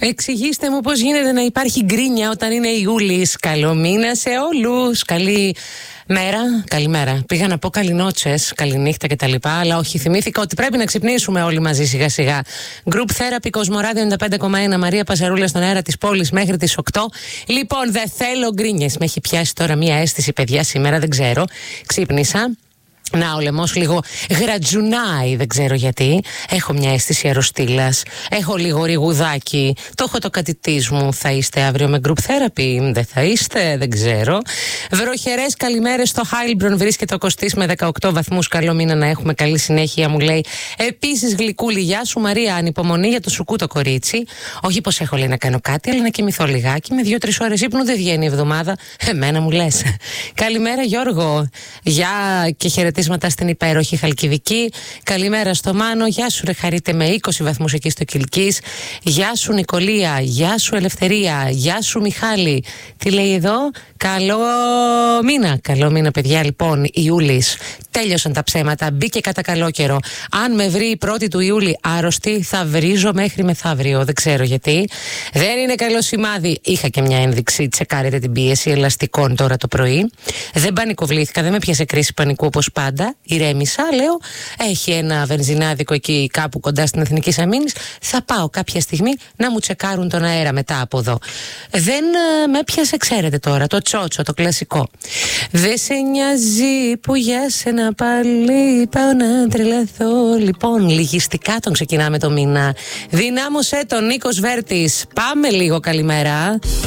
Εξηγήστε μου πώς γίνεται να υπάρχει γκρίνια όταν είναι Ιούλης. Καλό μήνα σε όλους. Καλημέρα. Πήγα να πω καληνότσες, καληνύχτα κτλ. Αλλά όχι, θυμήθηκα ότι πρέπει να ξυπνήσουμε όλοι μαζί σιγά σιγά. Group Therapy, Κοσμοράδιο 95,1, Μαρία Παζαρούλα στον αέρα της πόλης μέχρι τις 8. Λοιπόν, δεν θέλω γκρίνιες. Με έχει πιάσει τώρα μία αίσθηση, παιδιά, σήμερα, δεν ξέρω. Ξύπνησα. Να, ο λαιμός λίγο γρατζουνάει, δεν ξέρω γιατί. Έχω μια αίσθηση αρρωστήλας. Έχω λίγο ριγουδάκι. Το έχω το κατητής μου. Θα είστε αύριο με group therapy? Δεν θα είστε, δεν ξέρω. Βροχερές καλημέρες στο Χάιλμπρον. Βρίσκεται ο Κωστής με 18 βαθμούς. Καλό μήνα να έχουμε, καλή συνέχεια, μου λέει. Επίσης, γλυκούλη, γεια σου Μαρία. Ανυπομονή για το σουκού το κορίτσι. Όχι πως έχω, λέει, να κάνω κάτι, αλλά να κοιμηθώ λιγάκι. Με 2-3 ώρες ύπνου δεν βγαίνει η εβδομάδα. Εμένα μου λες. Καλημέρα Γιώργο. Γεια και χαιρετίσματα στην υπέροχη Χαλκιδική. Καλημέρα στο Μάνο. Γεια σου ρε Χαρίτε με 20 βαθμούς εκεί στο Κιλκής. Γεια σου Νικολία. Γεια σου Ελευθερία. Γεια σου Μιχάλη. Τι λέει εδώ? Καλό μήνα παιδιά. Λοιπόν, Ιούλης. Τέλειωσαν τα ψέματα. Μπήκε κατά καλό καιρό. Αν με βρει η 1η του Ιούλη άρρωστη, θα βρίζω μέχρι μεθαύριο. Δεν ξέρω γιατί. Δεν είναι καλό σημάδι. Είχα και μια ένδειξη. Τσεκάρετε την πίεση ελαστικών τώρα το πρωί. Δεν πανικοβλήθηκα. Δεν με πιάσε κρίση πανικού όπως πάντα. Ηρέμησα. Λέω, έχει ένα βενζινάδικο εκεί κάπου κοντά στην Εθνικής Αμήνης. Θα πάω κάποια στιγμή να μου τσεκάρουν τον αέρα μετά από εδώ. Δεν με πιάσε, ξέρετε τώρα, το τσότσο, το κλασικό. Δεν σε νοιάζει που για σένα πάλι πάω να τρελαθώ. Λοιπόν, λυγιστικά τον ξεκινάμε το μήνα. Δυνάμωσέ τον, Νίκος Βέρτης. Πάμε λίγο, καλημέρα.